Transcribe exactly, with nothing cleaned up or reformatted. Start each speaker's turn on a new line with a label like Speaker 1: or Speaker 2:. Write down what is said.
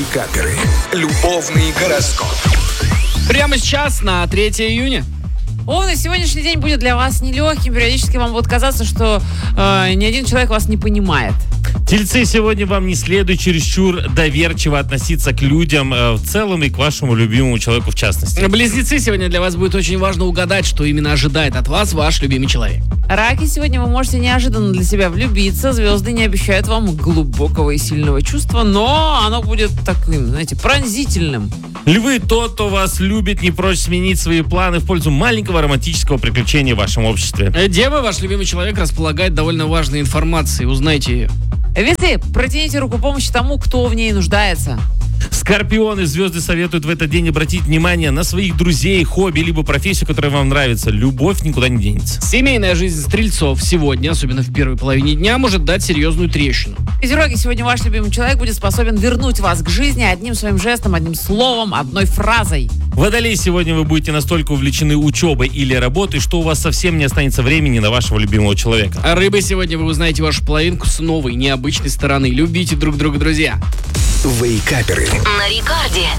Speaker 1: Вейкаперы. Любовный гороскоп.
Speaker 2: Прямо сейчас, на третье июня.
Speaker 3: Овны, сегодняшний день будет для вас нелегким. Периодически вам будет казаться, что э, ни один человек вас не понимает.
Speaker 4: Тельцы, сегодня вам не следует чересчур доверчиво относиться к людям э, в целом и к вашему любимому человеку в частности.
Speaker 2: Близнецы, сегодня для вас будет очень важно угадать, что именно ожидает от вас ваш любимый человек.
Speaker 3: Раки, сегодня вы можете неожиданно для себя влюбиться. Звезды не обещают вам глубокого и сильного чувства, но оно будет таким, знаете, пронзительным.
Speaker 4: Львы, тот, кто вас любит, не прочь сменить свои планы в пользу маленького романтического приключения в вашем обществе.
Speaker 2: Э, Девы, ваш любимый человек располагает довольно важной информацией. Узнайте ее.
Speaker 3: Весы, протяните руку помощи тому, кто в ней нуждается.
Speaker 4: Скорпионы, звезды советуют в этот день обратить внимание на своих друзей, хобби, либо профессию, которая вам нравится. Любовь никуда не денется.
Speaker 2: Семейная жизнь стрельцов сегодня, особенно в первой половине дня, может дать серьезную трещину.
Speaker 3: Козероги, сегодня ваш любимый человек будет способен вернуть вас к жизни одним своим жестом, одним словом, одной фразой.
Speaker 4: Водолей, сегодня вы будете настолько увлечены учебой или работой, что у вас совсем не останется времени на вашего любимого человека.
Speaker 2: А рыбы, сегодня вы узнаете вашу половинку с новой, необычной стороны. Любите друг друга, друзья.
Speaker 1: Вейкаперы.
Speaker 5: На рекорде.